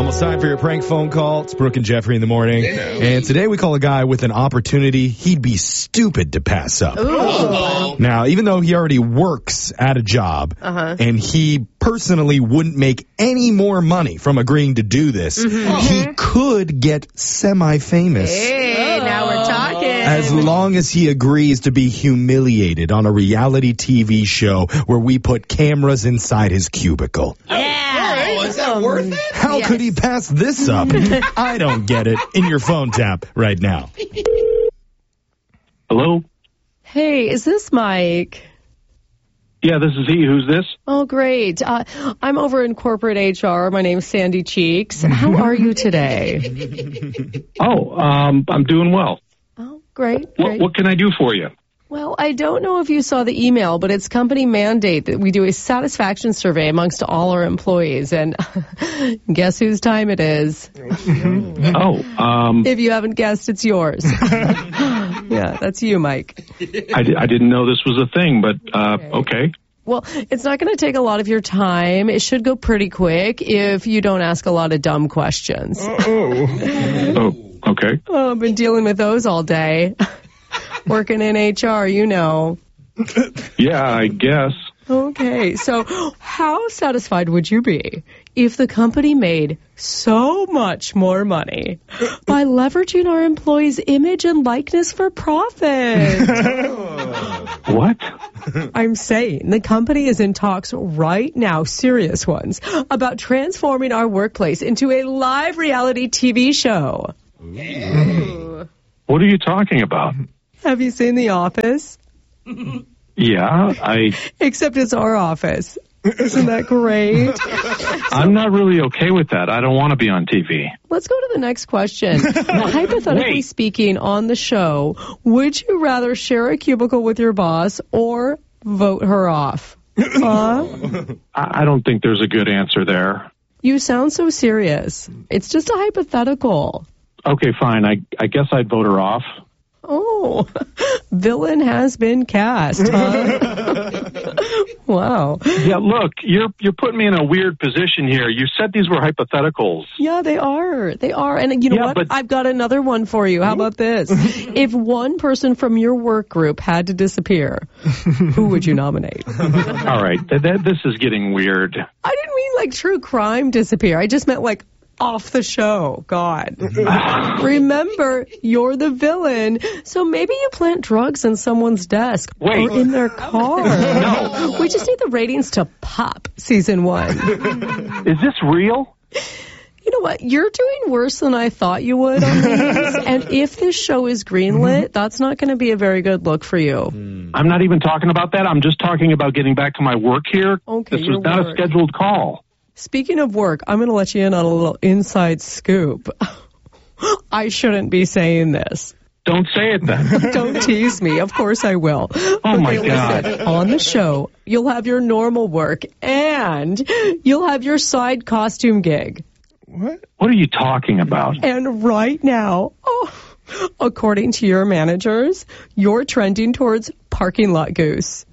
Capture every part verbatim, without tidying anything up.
Almost time for your prank phone call. It's Brooke and Jeffrey in the morning. And today we call a guy with an opportunity he'd be stupid to pass up. Ooh. Now, even though he already works at a job, uh-huh. and he personally wouldn't make any more money from agreeing to do this, mm-hmm. he could get semi-famous. Hey, oh. now we're talking. As long as he agrees to be humiliated on a reality T V show where we put cameras inside his cubicle. Yeah. Oh, is that worth it? How yes. could he pass this up? I don't get it. In your phone tap right now. Hello? Hey, is this Mike? Yeah, this is he. Who's this? Oh, great. Uh, I'm over in corporate H R. My name's Sandy Cheeks. How are you today? Oh, um, I'm doing well. Oh, great. What, great. what can I do for you? Well, I don't know if you saw the email, but it's company mandate that we do a satisfaction survey amongst all our employees. And guess whose time it is? Oh, um, If you haven't guessed, it's yours. Yeah, that's you, Mike. I, di- I didn't know this was a thing, but uh, okay. okay. Well, it's not going to take a lot of your time. It should go pretty quick if you don't ask a lot of dumb questions. Oh, okay. Oh, I've been dealing with those all day. Working in H R, you know. Yeah, I guess. Okay, so how satisfied would you be if the company made so much more money by leveraging our employees' image and likeness for profit? What? I'm saying the company is in talks right now, serious ones, about transforming our workplace into a live reality T V show. Ooh. What are you talking about? Have you seen The Office? Yeah, I... Except it's our office. Isn't that great? I'm not really okay with that. I don't want to be on T V. Let's go to the next question. Hypothetically Wait. speaking, on the show, would you rather share a cubicle with your boss or vote her off? Huh? I, I don't think there's a good answer there. You sound so serious. It's just a hypothetical. Okay, fine. I, I guess I'd vote her off. Oh, villain has been cast, huh? Wow. Yeah, look, you're you're putting me in a weird position here. You said these were hypotheticals. Yeah, they are. They are. And you know Yeah, what? but- I've got another one for you. How about this? If one person from your work group had to disappear, who would you nominate? All right, th- th- this is getting weird. I didn't mean like true crime disappear. I just meant like off the show. God. Remember, you're the villain. So maybe you plant drugs in someone's desk Wait. or in their car. No. We just need the ratings to pop season one. Is this real? You know what? You're doing worse than I thought you would on these. And if this show is greenlit, that's not going to be a very good look for you. I'm not even talking about that. I'm just talking about getting back to my work here. Okay, This your was not work. a scheduled call. Speaking of work, I'm going to let you in on a little inside scoop. I shouldn't be saying this. Don't say it then. Don't tease me. Of course I will. Oh, my God. Listen, on the show, you'll have your normal work and you'll have your side costume gig. What? What are you talking about? And right now, oh, according to your managers, you're trending towards parking lot goose.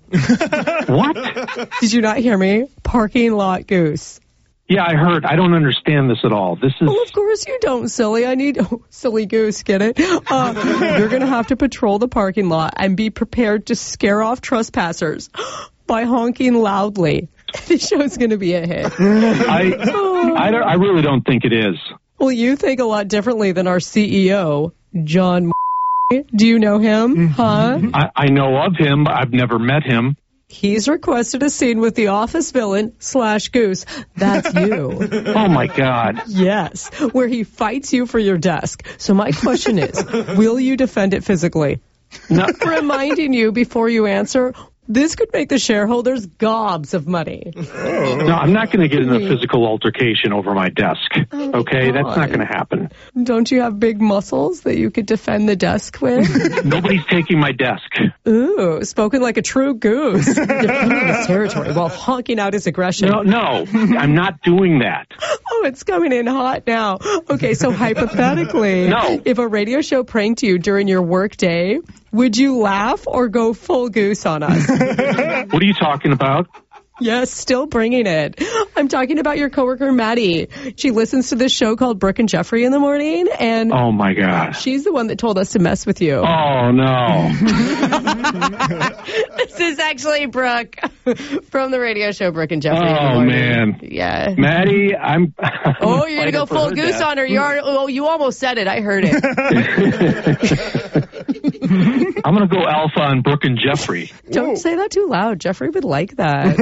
What? Did you not hear me? Parking lot goose. Yeah, I heard. I don't understand this at all. This is... Well, of course you don't, silly. I need... Oh, silly goose, get it? Uh, you're going to have to patrol the parking lot and be prepared to scare off trespassers by honking loudly. This show's going to be a hit. I, I, don't, I really don't think it is. Well, you think a lot differently than our C E O, John. Do you know him? Huh? I, I know of him, but I've never met him. He's requested a scene with the office villain slash goose. That's you. Oh, my God. Yes, where he fights you for your desk. So my question is, will you defend it physically? No. Reminding you before you answer, this could make the shareholders gobs of money. No, I'm not going to get in a physical altercation over my desk. Okay? That's not going to happen. Don't you have big muscles that you could defend the desk with? Nobody's taking my desk. Ooh, spoken like a true goose. Defending his territory while honking out his aggression. No, no, I'm not doing that. Oh, it's coming in hot now. Okay, so hypothetically, No. if a radio show pranked you during your work day, would you laugh or go full goose on us? What are you talking about? Yes, still bringing it. I'm talking about your coworker, Maddie. She listens to this show called Brooke and Jeffrey in the morning, and oh my gosh, she's the one that told us to mess with you. Oh no. This is actually Brooke from the radio show Brooke and Jeffrey. Oh man, yeah, Maddie, I'm. I'm oh, you're gonna go full goose death. on her. You are. Oh, you almost said it. I heard it. I'm gonna go alpha on Brooke and Jeffrey. Don't Whoa. say that too loud. Jeffrey would like that.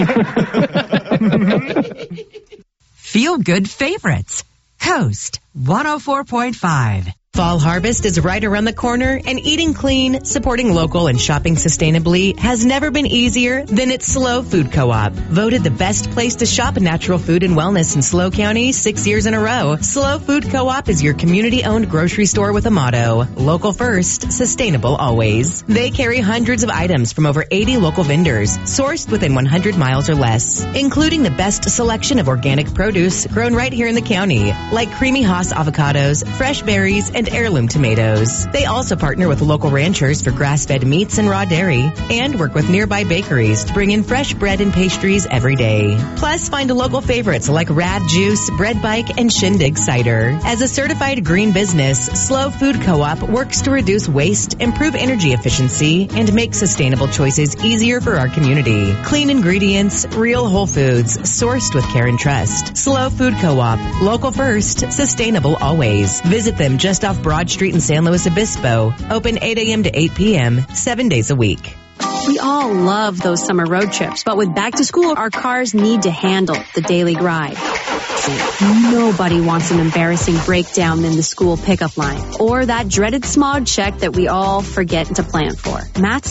Feel good favorites. Coast one oh four point five. Fall harvest is right around the corner, and eating clean, supporting local, and shopping sustainably has never been easier than at SLO Food Co-op. Voted the best place to shop natural food and wellness in SLO County six years in a row, SLO Food Co-op is your community-owned grocery store with a motto: local first, sustainable always. They carry hundreds of items from over eighty local vendors, sourced within one hundred miles or less, including the best selection of organic produce grown right here in the county, like creamy Hass avocados, fresh berries, and heirloom tomatoes. They also partner with local ranchers for grass-fed meats and raw dairy, and work with nearby bakeries to bring in fresh bread and pastries every day. Plus, find local favorites like Rad Juice, Bread Bike, and Shindig Cider. As a certified green business, SLO Food Co-op works to reduce waste, improve energy efficiency, and make sustainable choices easier for our community. Clean ingredients, real whole foods, sourced with care and trust. SLO Food Co-op, local first, sustainable always. Visit them just off Broad Street in San Luis Obispo. Open eight a.m. to eight p.m., seven days a week. We all love those summer road trips, but with back to school, our cars need to handle the daily grind. Nobody wants an embarrassing breakdown in the school pickup line, or that dreaded smog check that we all forget to plan for. Matt's